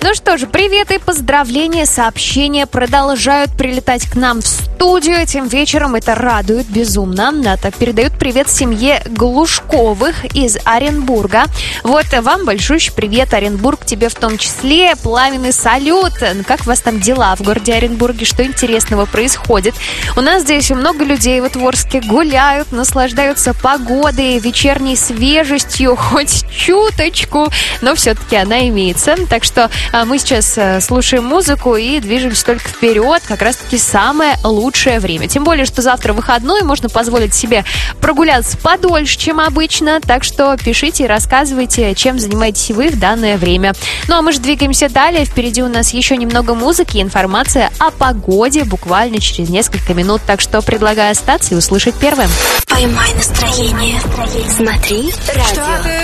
Ну что же, привет и поздравления, сообщения продолжают прилетать к нам в студию этим вечером. Это радует безумно. Так передают привет семье Глушковых из Оренбурга. Вот вам большущий привет, Оренбург, тебе в том числе. Пламенный салют. Как у вас там дела в городе Оренбурге? Что интересного происходит? У нас здесь много людей вот в Орске гуляют, наслаждаются погодой, вечерней свежестью, хоть чуточку, но все-таки она имеется. Так что мы сейчас слушаем музыку и движемся только вперед. Как раз-таки самое лучшее время. Тем более, что завтра выходной, можно позволить себе прогуляться подольше, чем обычно. Так что пишите и рассказывайте, чем занимаетесь вы в данное время. Ну а мы же двигаемся далее. Впереди у нас еще немного музыки и информация о погоде буквально через несколько минут. Так что предлагаю остаться и услышать первым. Поймай настроение. Смотри радио.